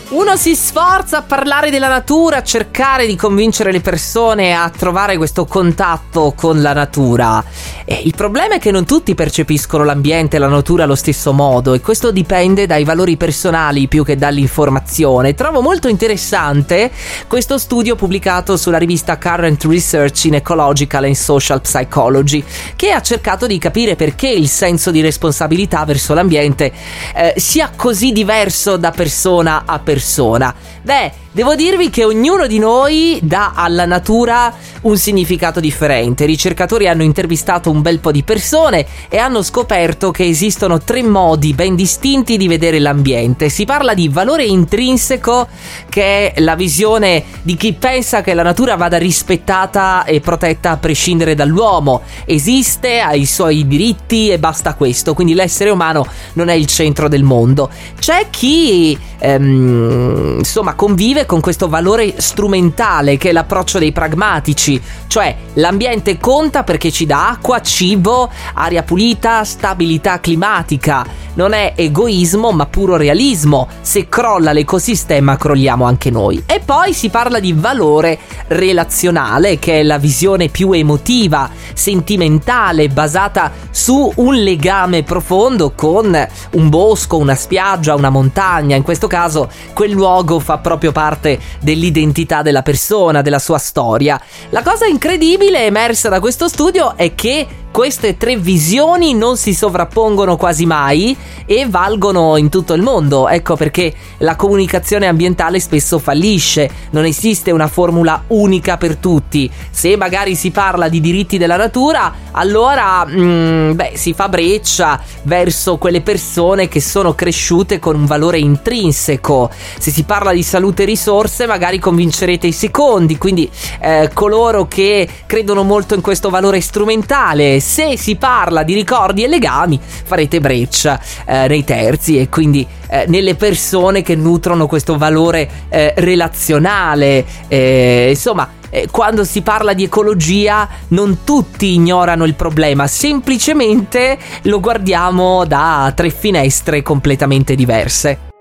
Uno si sforza a parlare della natura, a cercare di convincere le persone a trovare questo contatto con la natura. Il problema è che non tutti percepiscono l'ambiente e la natura allo stesso modo, e questo dipende dai valori personali più che dall'informazione. Trovo molto interessante questo studio pubblicato sulla rivista Current Research in Ecological and Social Psychology, che ha cercato di capire perché il senso di responsabilità verso l'ambiente sia così diverso da persona a persona. Devo dirvi che ognuno di noi dà alla natura un significato differente. I ricercatori hanno intervistato un bel po' di persone e hanno scoperto che esistono 3 modi ben distinti di vedere l'ambiente. Si parla di valore intrinseco, che è la visione di chi pensa che la natura vada rispettata e protetta a prescindere dall'uomo. Esiste, ha i suoi diritti e basta questo, quindi l'essere umano non è il centro del mondo. C'è chi convive con questo valore strumentale, che è l'approccio dei pragmatici, cioè l'ambiente conta perché ci dà acqua, cibo, aria pulita, stabilità climatica. Non è egoismo ma puro realismo. Se crolla l'ecosistema crolliamo anche noi. E poi si parla di valore relazionale, che è la visione più emotiva, sentimentale, basata su un legame profondo con un bosco, una spiaggia, una montagna. In questo caso quel luogo fa proprio parte dell'identità della persona, della sua storia. La cosa incredibile emersa da questo studio è che queste 3 visioni non si sovrappongono quasi mai e valgono in tutto il mondo. Ecco perché la comunicazione ambientale spesso fallisce. Non esiste una formula unica per tutti. Se magari si parla di diritti della natura, allora si fa breccia verso quelle persone che sono cresciute con un valore intrinseco. Se si parla di salute e risorse, magari convincerete i secondi, quindi coloro che credono molto in questo valore strumentale. Se si parla di ricordi e legami, farete breccia nei terzi e quindi nelle persone che nutrono questo valore relazionale. Quando si parla di ecologia non tutti ignorano il problema, semplicemente lo guardiamo da 3 finestre completamente diverse.